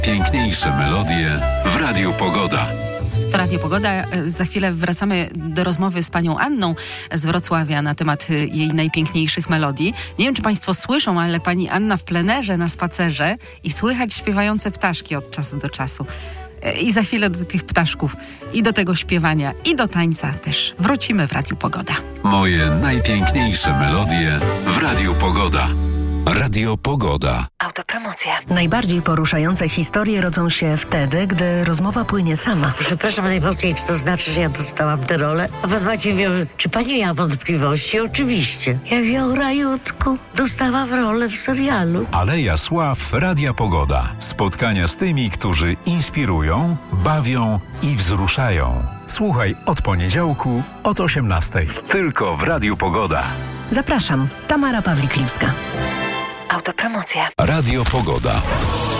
Piękniejsze melodie w Radiu Pogoda. To Radio Pogoda. Za chwilę wracamy do rozmowy z panią Anną z Wrocławia na temat jej najpiękniejszych melodii. Nie wiem, czy państwo słyszą, ale pani Anna w plenerze na spacerze i słychać śpiewające ptaszki od czasu do czasu. I za chwilę do tych ptaszków i do tego śpiewania i do tańca też wrócimy w Radiu Pogoda. Moje najpiękniejsze melodie w Radiu Pogoda. Radio Pogoda. Autopromocja. Najbardziej poruszające historie rodzą się wtedy, gdy rozmowa płynie sama. Przepraszam najmocniej, czy to znaczy, że ja dostałam tę rolę? A pan Maciej wie, czy pani miała wątpliwości? Oczywiście. Ja wiem, rajutku, dostałam rolę w serialu. Aleja Sław Radia Pogoda. Spotkania z tymi, którzy inspirują, bawią i wzruszają. Słuchaj od poniedziałku od 18:00. Tylko w Radiu Pogoda. Zapraszam, Tamara Pawlik-Lipska. Autopromocja. Radio Pogoda.